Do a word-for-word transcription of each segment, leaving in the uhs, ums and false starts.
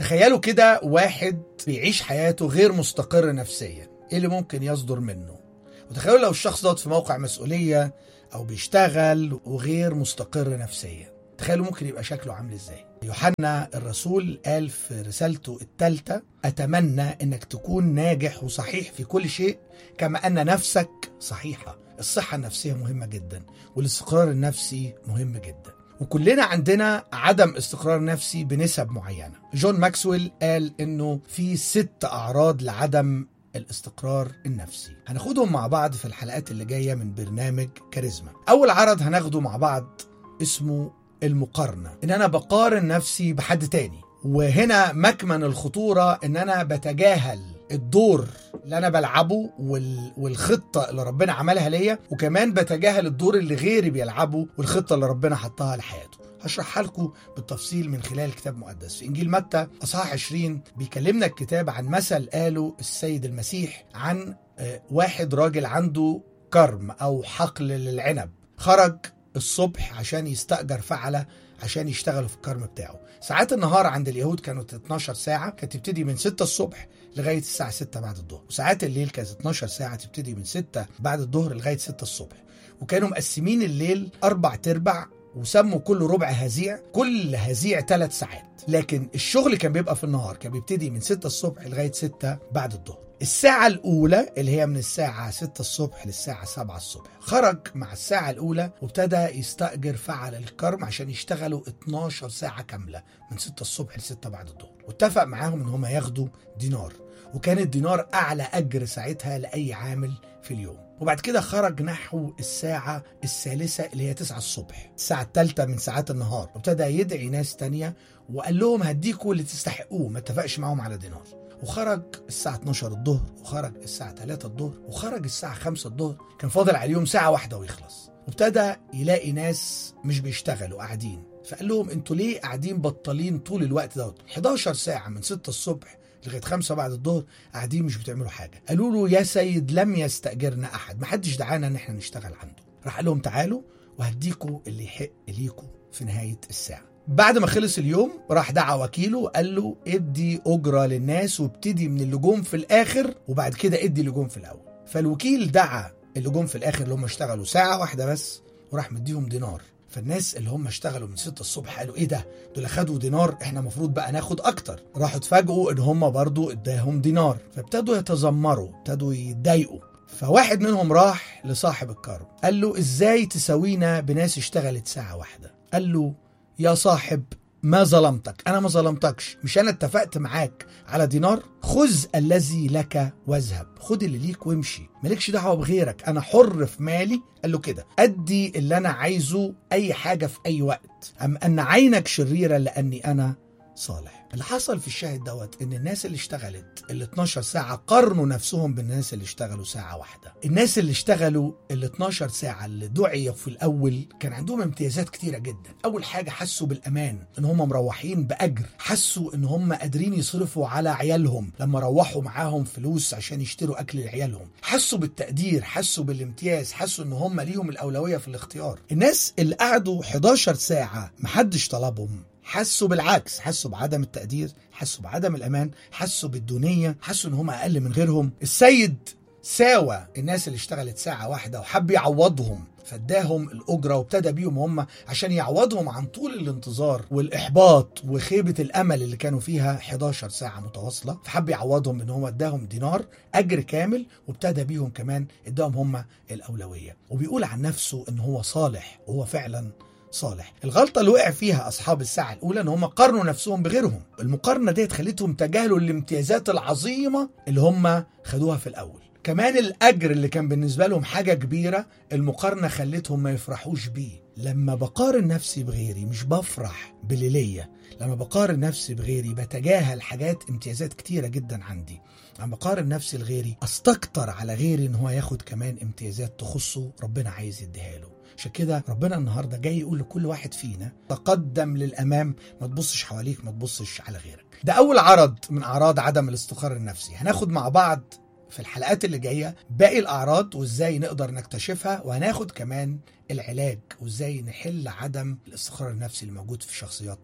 تخيلوا كده واحد بيعيش حياته غير مستقر نفسيا، ايه اللي ممكن يصدر منه؟ وتخيلوا لو الشخص ده في موقع مسؤولية او بيشتغل وغير مستقر نفسيا، تخيلوا ممكن يبقى شكله عامل ازاي. يوحنا الرسول قال في رسالته الثالثة: أتمنى أنك تكون ناجح وصحيح في كل شيء كما أن نفسك صحيحة. الصحة النفسية مهمة جدا، والاستقرار النفسي مهم جدا، وكلنا عندنا عدم استقرار نفسي بنسب معينة. جون ماكسويل قال أنه في ست أعراض لعدم الاستقرار النفسي، هناخدهم مع بعض في الحلقات اللي جاية من برنامج كاريزما. أول عرض هناخده مع بعض اسمه المقارنة، ان انا بقارن نفسي بحد تاني، وهنا مكمن الخطورة ان انا بتجاهل الدور اللي انا بلعبه وال... والخطة اللي ربنا عملها ليا، وكمان بتجاهل الدور اللي غيري بيلعبه والخطة اللي ربنا حطها لحياته. هشرحها لكم بالتفصيل من خلال الكتاب المقدس. في انجيل متى اصحاح عشرين بيكلمنا الكتاب عن مثل قاله السيد المسيح عن واحد راجل عنده كرم او حقل للعنب، خرج الصبح عشان يستأجر فعلة عشان يشتغلوا في الكرم بتاعه. ساعات النهار عند اليهود كانت اتناشر ساعة، كانت تبتدي من ستة الصبح لغاية الساعة ستة بعد الظهر، وساعات الليل كانت اتناشر ساعة تبتدي من ستة بعد الظهر لغاية ستة الصبح. وكانوا مقسمين الليل أربع تربع وسموا كل ربع هزيع، كل هزيع ثلاث ساعات، لكن الشغل كان بيبقى في النهار، كان بيبتدي من ستة الصبح لغاية ستة بعد الظهر. الساعة الأولى اللي هي من الساعة ستة الصبح للساعة سبعة الصبح، خرج مع الساعة الأولى وابتدى يستأجر فعل الكرم عشان يشتغلوا اتناشر ساعة كاملة من ستة الصبح لستة بعد الظهر، واتفق معاهم ان هم ياخدوا دينار، وكان الدينار أعلى أجر ساعتها لأي عامل في اليوم. وبعد كده خرج نحو الساعة الثالثة اللي هي تسعة الصبح، الساعة الثالثة من ساعات النهار، وابتدى يدعي ناس تانية وقال لهم هديكوا اللي تستحقوه، ما اتفقش معاهم على دينار. وخرج الساعة اتناشر الظهر، وخرج الساعة ثلاثة الظهر، وخرج الساعة خمسة الظهر، كان فاضل عليهم ساعة واحدة ويخلص. وابتدى يلاقي ناس مش بيشتغلوا قاعدين، فقال لهم انتوا ليه قاعدين بطلين طول الوقت دوت؟ حداشر ساعة من ستة الصبح لغاية خمسة بعد الظهر قاعدين مش بتعملوا حاجة. قالوا له يا سيد لم يستأجرنا أحد، محدش دعانا ان احنا نشتغل عنده. راح قال لهم تعالوا وهديكوا اللي يحق ليكوا في نهاية الساعة. بعد ما خلص اليوم راح دعا وكيله وقال له ادي أجرة للناس وابتدي من اللي جم في الآخر، وبعد كده ادي اللي جم في الأول. فالوكيل دعا اللي جم في الآخر اللي هم اشتغلوا ساعة واحدة بس، وراح مديهم دينار. فالناس اللي هم اشتغلوا من ستة الصبح قالوا ايه ده؟ دول اخدوا دينار، احنا مفروض بقى ناخد اكتر. راحوا اتفاجئوا ان هم برضو اداهم دينار، فابتدوا يتذمروا، ابتدوا يتضايقوا. فواحد منهم راح لصاحب الكرم قال له ازاي تساوينا بناس اشتغلت ساعة واحدة؟ قال له يا صاحب ما ظلمتك، أنا ما ظلمتكش، مش أنا اتفقت معاك على دينار؟ خذ الذي لك واذهب، خد اللي ليك وامشي، مالكش دعوة بغيرك، أنا حر في مالي. قال له كده أدي اللي أنا عايزه أي حاجة في أي وقت، أم أن عينك شريرة لأني أنا صالح. اللي حصل في الشاهد دوت ان الناس اللي اشتغلت ال اتناشر ساعة قارنوا نفسهم بالناس اللي اشتغلوا ساعة واحدة. الناس اللي اشتغلوا ال اتناشر ساعة اللي دعيوا في الاول كان عندهم امتيازات كتيرة جدا. اول حاجة حسوا بالامان ان هم مروحين باجر، حسوا ان هم قادرين يصرفوا على عيالهم لما روحوا معاهم فلوس عشان يشتروا اكل لعيالهم، حسوا بالتقدير، حسوا بالامتياز، حسوا ان هم ليهم الاولوية في الاختيار. الناس اللي قعدوا حداشر ساعة محدش طلبهم حسوا بالعكس، حسوا بعدم التقدير، حسوا بعدم الأمان، حسوا بالدونية، حسوا إن هم أقل من غيرهم. السيد ساوى الناس اللي اشتغلت ساعة واحدة وحب يعوضهم، فاداهم الأجرة وابتدى بيهم هم عشان يعوضهم عن طول الانتظار والإحباط وخيبة الأمل اللي كانوا فيها حداشر ساعة متواصلة. فحب يعوضهم إن هو اداهم دينار أجر كامل، وابتدى بيهم كمان اداهم هم الأولوية. وبيقول عن نفسه إن هو صالح، وهو فعلا صالح. الغلطة اللي وقع فيها أصحاب الساعة الأولى إن هم قارنوا نفسهم بغيرهم. المقارنة دي خلتهم تجاهلوا الامتيازات العظيمة اللي هم خدوها في الأول. كمان الأجر اللي كان بالنسبة لهم حاجة كبيرة، المقارنة خلتهم ما يفرحوش بيه. لما بقارن نفسي بغيري مش بفرح باللي ليا، لما بقارن نفسي بغيري بتجاهل حاجات امتيازات كتيرة جدا عندي. لما بقارن نفسي لغيري استكتر على غيري ان هو ياخد كمان امتيازات تخصه ربنا عايز يديها له. عشان كده ربنا النهارده جاي يقول لكل واحد فينا تقدم للامام، ما تبصش حواليك، ما تبصش على غيرك. ده اول عرض من اعراض عدم الاستقرار النفسي. هناخد مع بعض في الحلقات اللي جايه باقي الاعراض وازاي نقدر نكتشفها، وهناخد كمان العلاج وازاي نحل عدم الاستقرار النفسي اللي موجود في شخصياتنا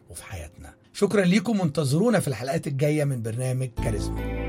وفي حياتنا. شكرا ليكم، وانتظرونا في الحلقات الجاية من برنامج كاريزما.